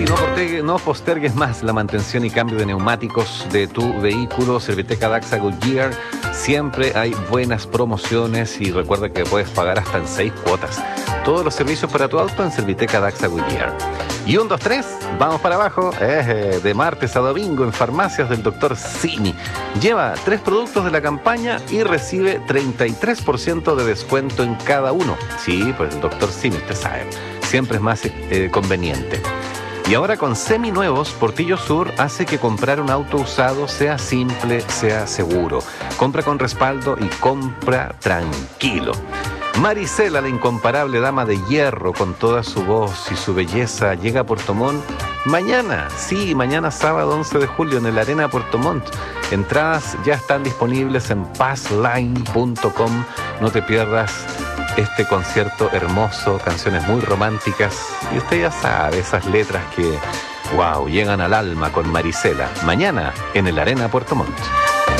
Sí, no postergues más la mantención y cambio de neumáticos de tu vehículo. Serviteca Daxa Goodyear, siempre hay buenas promociones y recuerda que puedes pagar hasta en 6 cuotas. Todos los servicios para tu auto en Serviteca Daxa Goodyear. Y 1, 2, 3, vamos para abajo. De martes a domingo en farmacias del Dr. Simi. Lleva 3 productos de la campaña y recibe 33% de descuento en cada uno. Sí, pues el Dr. Simi, usted sabe, siempre es más conveniente. Y ahora con seminuevos, Portillo Sur hace que comprar un auto usado sea simple, sea seguro. Compra con respaldo y compra tranquilo. Marisela, la incomparable dama de hierro, con toda su voz y su belleza, llega a Puerto Montt mañana. Sí, mañana sábado 11 de julio en el Arena Puerto Montt. Entradas ya están disponibles en passline.com. No te pierdas este concierto hermoso, canciones muy románticas. Y usted ya sabe, esas letras que, wow, llegan al alma con Marisela. Mañana en el Arena Puerto Montt.